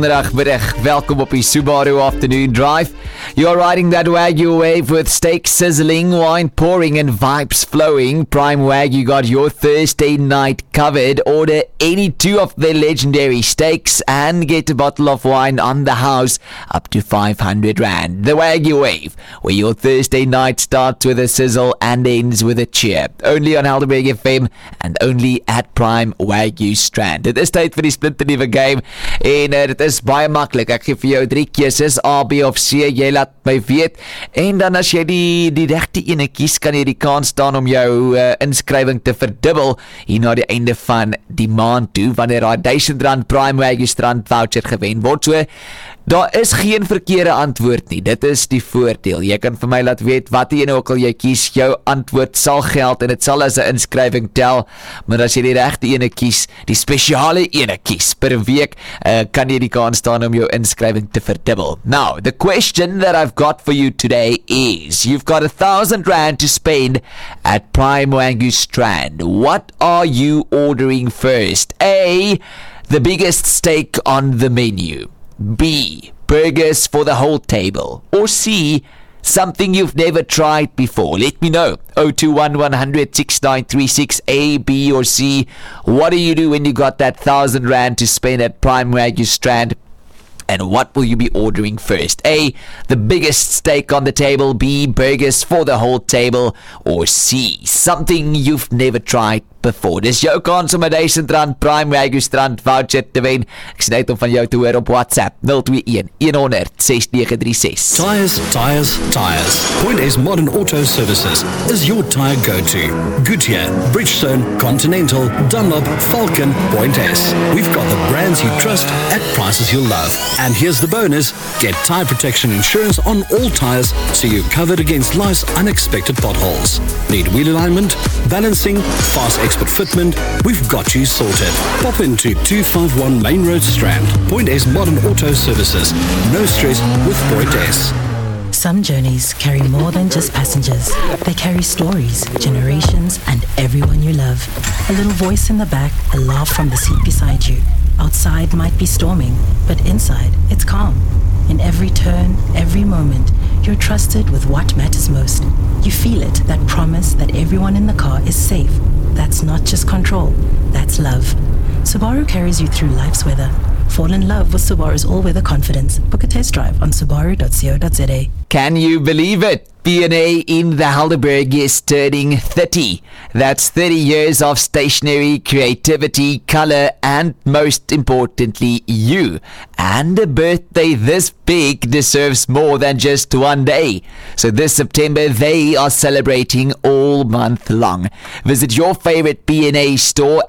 Goedemiddag, welkom op die Subaru Afternoon Drive. You're riding that Wagyu wave with steak sizzling, wine pouring and vibes flowing. Prime Wagyu got your Thursday night covered. Order any two of their legendary steaks and get a bottle of wine on the house up to 500 Rand. The Wagyu wave, where your Thursday night starts with a sizzle and ends with a cheer. Only on Helderberg FM and only at Prime Wagyu Strand. Dit is tyd vir die splinternuwe game en dit is baie maklik. Ek gee vir jou 3 keuses, A, B of C. Jy laat my weet. En dan as jy die regte ene kies, kan jy die kans staan om jou inskrywing te verdubbel hier na die einde van die maand toe, wanneer daar R1000 Prime Wagyu Strand voucher gewen word. So, daar is geen verkeerde antwoord nie. Dit is die voordeel. Jy kan vir my laat weet wat ene ook al jy kies, jou antwoord sal geld en dit sal as 'n inskrywing tel. Maar as jy die regte ene kies, die spesiale ene kies per week, kan jy die kans staan om jou inskrywing te verdubbel. Now, the question that I've got for you today is, you've got R1,000 to spend at Prime Wagyu Strand. What are you ordering first? A, the biggest steak on the menu. B, burgers for the whole table. Or C, something you've never tried before. Let me know. 021 100 6936, A, B or C. What do you do when you got that R1,000 to spend at Prime Wagyu Strand? And what will you be ordering first? A, the biggest steak on the table. B, burgers for the whole table. Or C, something you've never tried before. Dis jou kans om R1000 Prime Wagyu Strand voucher te wen. Ek sien uit om van jou te hoor op WhatsApp 021 100 6936. Tires. Point A's Modern Auto Services is your tire go-to. Goodyear, Bridgestone, Continental, Dunlop, Falcon, Point A's. We've got the brands you trust at prices you'll love. And here's the bonus. Get tire protection insurance on all tires so you're covered against life's unexpected potholes. Need wheel alignment, balancing, fast expert fitment? We've got you sorted. Pop into 251 Main Road Strand. Point A's Modern Auto Services. No stress with Point A's. Some journeys carry more than just passengers. They carry stories, generations, and everyone you love. A little voice in the back, a laugh from the seat beside you. Outside might be storming, but inside it's calm. In every turn, every moment, you're trusted with what matters most. You feel it, that promise that everyone in the car is safe. That's not just control, that's love. Subaru carries you through life's weather. Fall in love with Subaru's all-weather confidence. Book a test drive on subaru.co.za. Can you believe it? P&A in the Helderberg is turning 30. That's 30 years of stationery, creativity, color, and most importantly, you. And a birthday this big deserves more than just one day. So this September, they are celebrating all month long. Visit your favorite P&A store